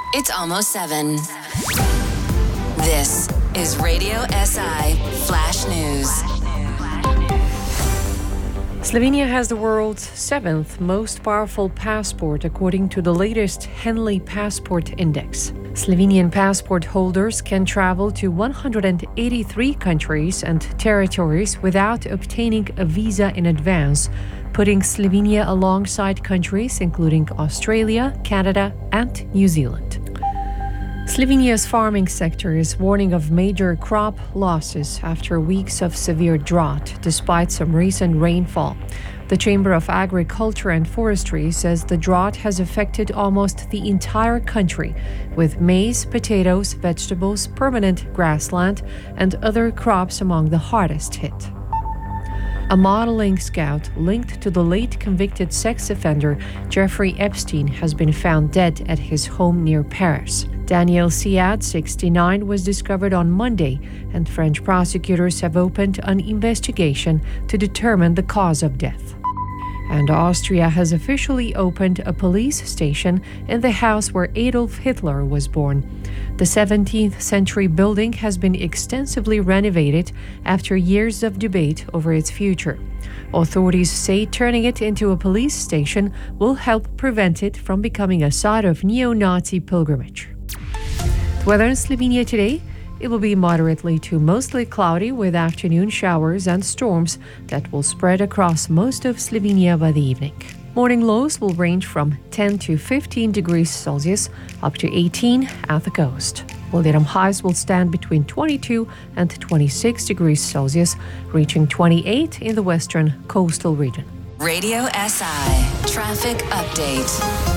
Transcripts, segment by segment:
It's almost 7. This is Radio SI Flash News. Slovenia has the world's 7th most powerful passport according to the latest Henley Passport Index. Slovenian passport holders can travel to 183 countries and territories without obtaining a visa in advance, putting Slovenia alongside countries including Australia, Canada, and New Zealand. Slovenia's farming sector is warning of major crop losses after weeks of severe drought, despite some recent rainfall. The Chamber of Agriculture and Forestry says the drought has affected almost the entire country, with maize, potatoes, vegetables, permanent grassland, and other crops among the hardest hit. A modeling scout linked to the late convicted sex offender Jeffrey Epstein has been found dead at his home near Paris. Daniel Siad, 69, was discovered on Monday, and French prosecutors have opened an investigation to determine the cause of death. And Austria has officially opened a police station in the house where Adolf Hitler was born. The 17th century building has been extensively renovated after years of debate over its future. Authorities say turning it into a police station will help prevent it from becoming a site of neo-Nazi pilgrimage. The weather in Slovenia today: it will be moderately to mostly cloudy with afternoon showers and storms that will spread across most of Slovenia by the evening. Morning lows will range from 10 to 15 degrees Celsius up to 18 at the coast. While highs will stand between 22 and 26 degrees Celsius, reaching 28 in the western coastal region. Radio SI Traffic Update.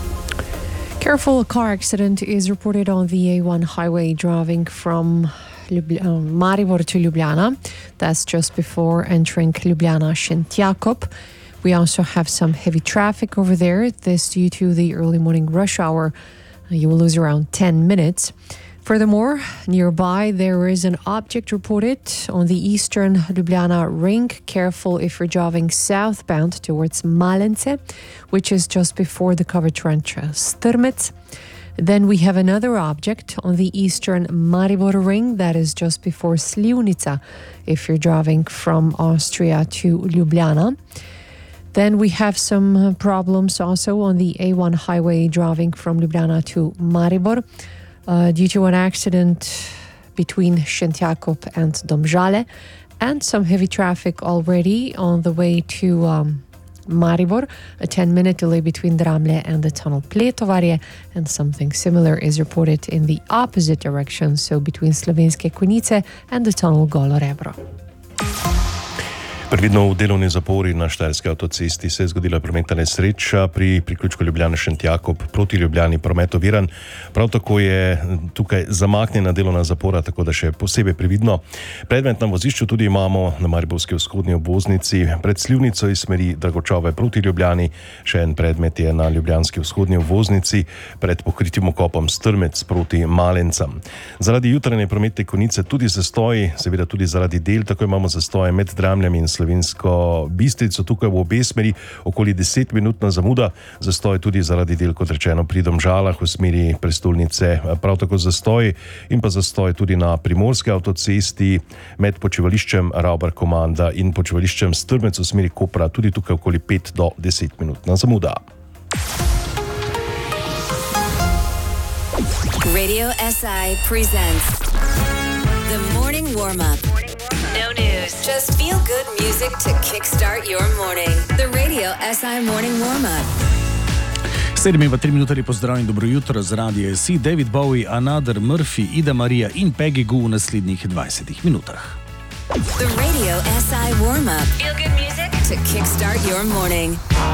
Careful car accident is reported on the A1 highway driving from Maribor to Ljubljana. That's just before entering Ljubljana Šentjakob. We also have some heavy traffic over there. This due to the early morning rush hour. You will lose around 10 minutes. Furthermore, nearby there is an object reported on the eastern Ljubljana ring. Careful if you're driving southbound towards Malence, which is just before the covered trench Strmec. Then we have another object on the eastern Maribor ring that is just before Slivnica if you're driving from Austria to Ljubljana. Then we have some problems also on the A1 highway driving from Ljubljana to Maribor. Due to an accident between Šentjakov and Domžale, and some heavy traffic already on the way to Maribor, a 10-minute delay between Dramlje and the tunnel Pletovarje, and something similar is reported in the opposite direction, so between Slovenske Konjice and the tunnel Golo Rebro. Previdno v delovni zapori na Štajerski avtocesti se je zgodila prometna nesreča pri priključku Ljubljana Šentjakov proti Ljubljani, promet oviran. Prav tako je tukaj zamaknjena delovna zapora, tako da še posebej previdno. Predmet na vozišču tudi imamo na mariborski vzhodni obvoznici pred Slivnico iz smeri Dragočove proti Ljubljani. Še en predmet je na ljubljanski vzhodni obvoznici pred pokritim okopom Strmec proti Malencam. Zaradi jutranje prometne konice tudi zastoji, seveda tudi zaradi del, tako imamo zastoje med Dramljem in Slovensko Bistrico, tukaj v obe smeri okoli 10-minutna zamuda, zastoj tudi zaradi del, kot rečeno, pri Domžalah v smeri prestolnice, prav tako zastoj in pa zastoj tudi na primorski avtocesti med počivališčem Ravbar Komanda in počivališčem Strmec v smeri Kopra, tudi tukaj okoli 5 do 10-minutna zamuda. Radio SI presents The Morning Warm-Up. No news, just feel-good music to kickstart your morning. The Radio SI Morning Warm-Up. 7:03 pozdrav in dobro jutro z Radia SI. David Bowie, Another, Murphy, Ida Maria in Peggy Gou v naslednjih 20 minutah. The Radio SI Warm-Up. Feel-good music to kickstart your morning.